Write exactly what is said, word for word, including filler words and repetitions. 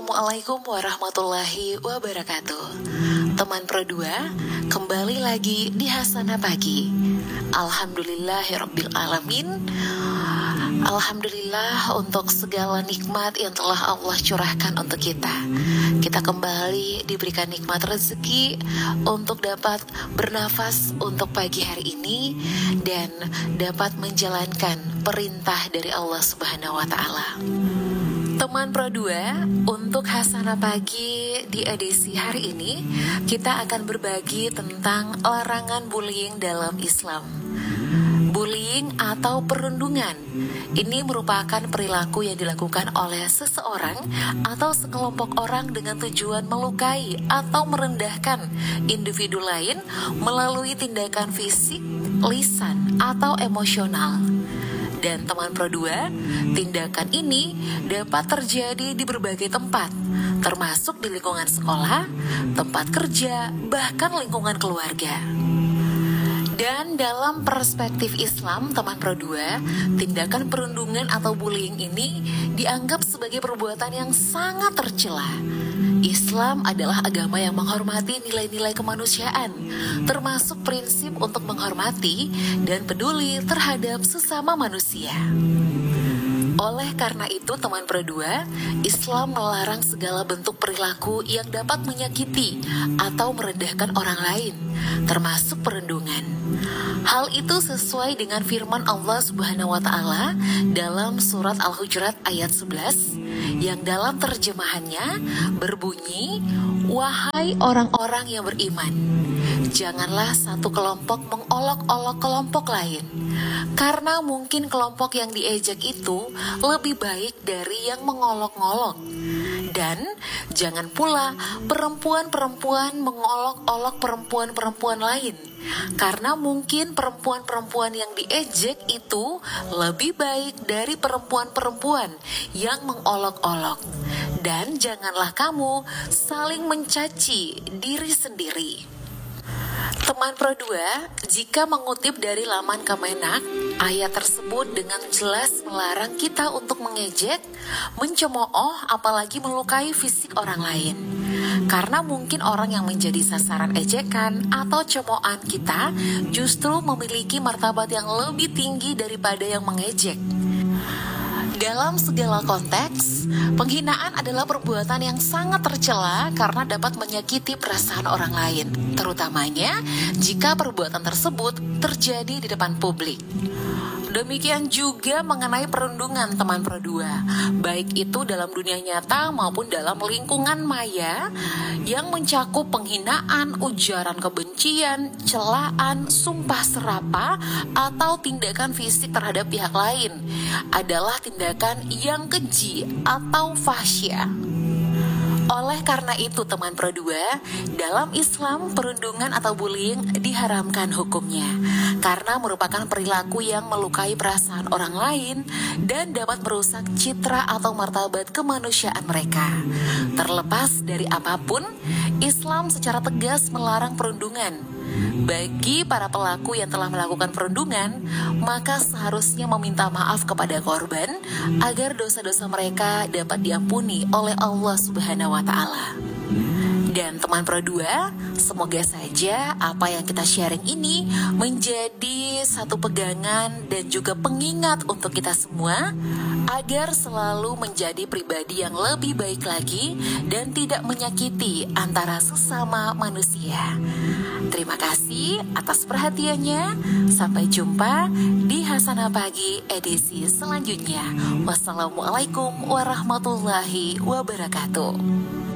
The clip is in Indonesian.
Assalamualaikum warahmatullahi wabarakatuh. Teman Pro dua, kembali lagi di Hasanah Pagi. Alhamdulillahirabbil alamin. Alhamdulillah untuk segala nikmat yang telah Allah curahkan untuk kita. Kita kembali diberikan nikmat rezeki untuk dapat bernafas untuk pagi hari ini dan dapat menjalankan perintah dari Allah Subhanahu wa taala. Teman Pro dua, untuk Hasanah Pagi di edisi hari ini, kita akan berbagi tentang larangan bullying dalam Islam. Bullying atau perundungan, ini merupakan perilaku yang dilakukan oleh seseorang atau sekelompok orang dengan tujuan melukai atau merendahkan individu lain melalui tindakan fisik, lisan, atau emosional. Dan teman Pro dua, tindakan ini dapat terjadi di berbagai tempat, termasuk di lingkungan sekolah, tempat kerja, bahkan lingkungan keluarga. Dan dalam perspektif Islam, teman Pro dua, tindakan perundungan atau bullying ini dianggap sebagai perbuatan yang sangat tercela. Islam adalah agama yang menghormati nilai-nilai kemanusiaan, termasuk prinsip untuk menghormati dan peduli terhadap sesama manusia. Oleh karena itu, teman Pro dua, Islam melarang segala bentuk perilaku yang dapat menyakiti atau merendahkan orang lain, termasuk perundungan. Hal itu sesuai dengan firman Allah Subhanahu wa taala dalam surat Al-Hujurat ayat sebelas yang dalam terjemahannya berbunyi, "Wahai orang-orang yang beriman, janganlah satu kelompok mengolok-olok kelompok lain, karena mungkin kelompok yang diejek itu lebih baik dari yang mengolok-olok. Dan jangan pula perempuan-perempuan mengolok-olok perempuan-perempuan lain, karena mungkin perempuan-perempuan yang diejek itu lebih baik dari perempuan-perempuan yang mengolok-olok. Dan janganlah kamu saling mencaci diri sendiri." Teman Pro dua, jika mengutip dari laman Kemenak, ayat tersebut dengan jelas melarang kita untuk mengejek, mencemooh, apalagi melukai fisik orang lain. Karena mungkin orang yang menjadi sasaran ejekan atau cemoohan kita justru memiliki martabat yang lebih tinggi daripada yang mengejek. Dalam segala konteks, penghinaan adalah perbuatan yang sangat tercela karena dapat menyakiti perasaan orang lain, terutamanya jika perbuatan tersebut terjadi di depan publik. Demikian juga mengenai perundungan, teman Pro dua, baik itu dalam dunia nyata maupun dalam lingkungan maya yang mencakup penghinaan, ujaran kebencian, celaan, sumpah serapa, atau tindakan fisik terhadap pihak lain adalah tindakan yang keji atau fahsya. Oleh karena itu, teman Pro dua, dalam Islam perundungan atau bullying diharamkan hukumnya karena merupakan perilaku yang melukai perasaan orang lain dan dapat merusak citra atau martabat kemanusiaan mereka. Terlepas dari apapun, Islam secara tegas melarang perundungan. Bagi para pelaku yang telah melakukan perundungan, maka seharusnya meminta maaf kepada korban agar dosa-dosa mereka dapat diampuni oleh Allah Subhanahu wa taala. Dan teman Pro dua, semoga saja apa yang kita sharing ini menjadi satu pegangan dan juga pengingat untuk kita semua agar selalu menjadi pribadi yang lebih baik lagi dan tidak menyakiti antara sesama manusia. Terima kasih atas perhatiannya. Sampai jumpa di Hasanah Pagi edisi selanjutnya. Wassalamualaikum warahmatullahi wabarakatuh.